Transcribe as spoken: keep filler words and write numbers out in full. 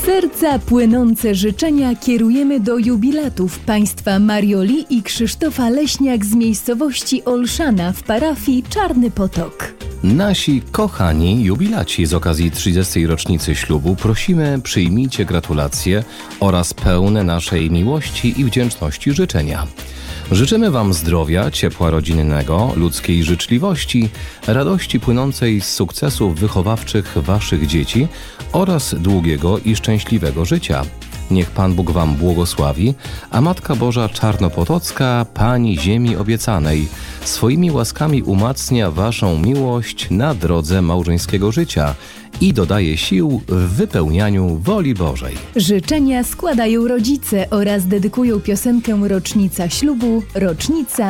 serca płynące życzenia kierujemy do jubilatów państwa Marioli i Krzysztofa Leśniak z miejscowości Olszana w parafii Czarny Potok. Nasi kochani jubilaci z okazji trzydziestej rocznicy ślubu prosimy, przyjmijcie gratulacje oraz pełne naszej miłości i wdzięczności życzenia. Życzymy Wam zdrowia, ciepła rodzinnego, ludzkiej życzliwości, radości płynącej z sukcesów wychowawczych Waszych dzieci oraz długiego i szczęśliwego życia. Niech Pan Bóg Wam błogosławi, a Matka Boża Czarnopotocka, Pani Ziemi Obiecanej, swoimi łaskami umacnia Waszą miłość na drodze małżeńskiego życia i dodaje sił w wypełnianiu woli Bożej. Życzenia składają rodzice oraz dedykują piosenkę Rocznica ślubu, rocznica